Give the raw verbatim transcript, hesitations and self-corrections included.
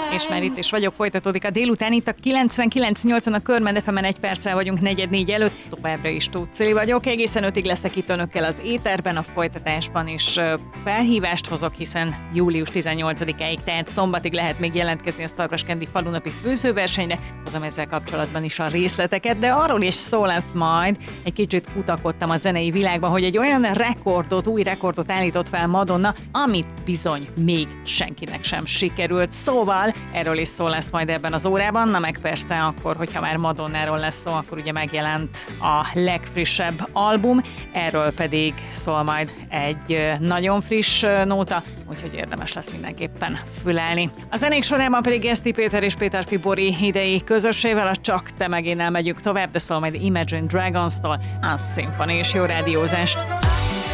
És már itt is vagyok, folytatódik a délután, itt a kilencvenkilenc nyolcon a Körmend ef emen, egy perccel vagyunk negyed négy előtt, továbbra is Tóth Cili vagyok, egészen ötig leszek itt önökkel az éterben, a folytatásban is felhívást hozok, hiszen július tizennyolcadikáig, tehát szombatig lehet még jelentkezni a Starkaskendi falunapi főzőversenyre, hozom ezzel kapcsolatban is a részleteket, de arról is szó lesz majd, egy kicsit kutakodtam a zenei világban, hogy egy olyan rekordot, új rekordot állított fel Madonna, amit bizony még senkinek sem sikerült, szóval erről is szó lesz majd ebben az órában, na meg persze akkor, hogyha már Madonnáról lesz szó, akkor ugye megjelent a legfrissebb album, erről pedig szól majd egy nagyon friss nóta, úgyhogy érdemes lesz mindenképpen fülelni. A zenék sorában pedig Geszti Péter és Péter Fibori idei közössével, a Csak te meg énnel megyünk tovább, de szól majd Imagine Dragons-tól, a Symphony, és jó rádiózást!